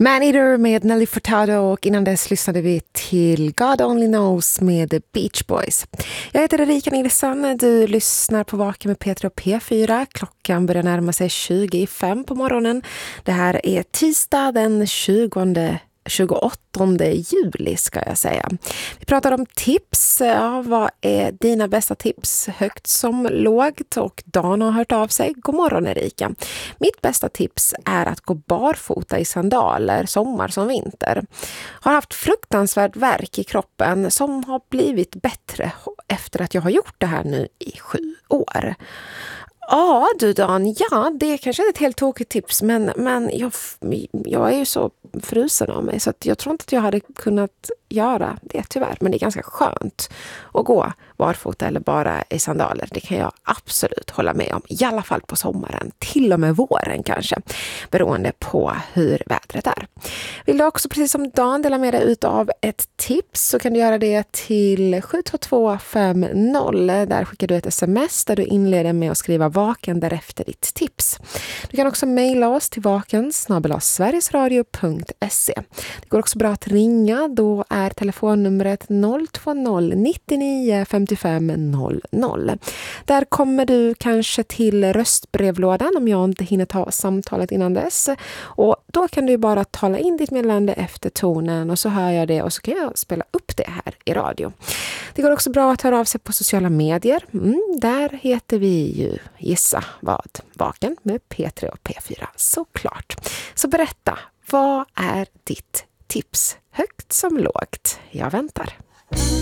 Maneater med Nelly Furtado och innan dess lyssnade vi till God Only Knows med The Beach Boys. Jag heter Erika Nilsson, du lyssnar på Vaken med Petra och P4. Klockan börjar närma sig 20:05 på morgonen. Det här är tisdag den 28 juli ska jag säga. Vi pratar om tips. Ja, vad är dina bästa tips? Högt som lågt, och Dan har hört av sig. God morgon Erika. Mitt bästa tips är att gå barfota i sandaler, sommar som vinter. Har haft fruktansvärt värk i kroppen som har blivit bättre efter att jag har gjort det här nu i 7 år. Ja du Dan, ja det är kanske ett helt tokigt tips men jag är ju så frusen av mig så att jag tror inte att jag hade kunnat göra det tyvärr. Men det är ganska skönt att gå barfota eller bara i sandaler. Det kan jag absolut hålla med om. I alla fall på sommaren, till och med våren kanske. Beroende på hur vädret är. Vill du också precis som Dan dela med dig ut av ett tips så kan du göra det till 72250. Där skickar du ett sms där du inleder med att skriva vaken därefter ditt tips. Du kan också mejla oss till vaken@sverigesradio.se. Det går också bra att ringa, då är telefonnumret 020 99 55 00. Där kommer du kanske till röstbrevlådan om jag inte hinner ta samtalet innan dess. Och då kan du bara tala in ditt meddelande efter tonen och så hör jag det och så kan jag spela upp det här i radio. Det går också bra att höra av sig på sociala medier. Där heter vi ju Gissa vad? Vaken med P3 och P4 såklart. Så berätta, vad är ditt tips? Högt som lågt. Jag väntar.